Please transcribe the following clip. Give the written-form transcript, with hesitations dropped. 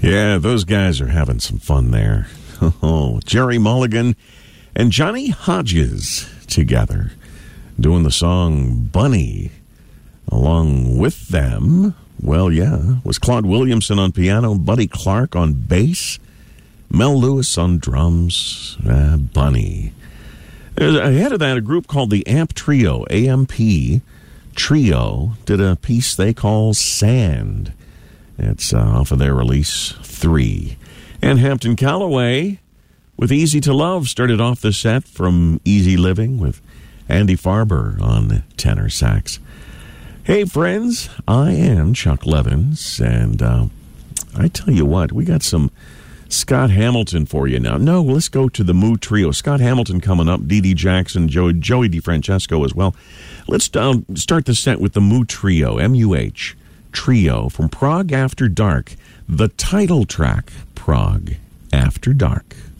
Yeah, those guys are having some fun there. Oh, Jerry Mulligan and Johnny Hodges together doing the song Bunny. Along with them, was Claude Williamson on piano, Buddy Clark on bass, Mel Lewis on drums, Bunny. Ahead of that, a group called the Amp Trio, AMP Trio, did a piece they call Sand. It's off of their release 3. And Hampton Callaway with Easy to Love started off the set from Easy Living with Andy Farber on tenor sax. Hey, friends, I am Chuck Levins, and I tell you what, we got some Scott Hamilton for you now. No, let's go to the Moo Trio. Scott Hamilton coming up, Dee Dee Jackson, Joey DeFrancesco as well. Let's start the set with the Moo Trio, M-U-H, Trio, from Prague After Dark, the title track, Prague After Dark.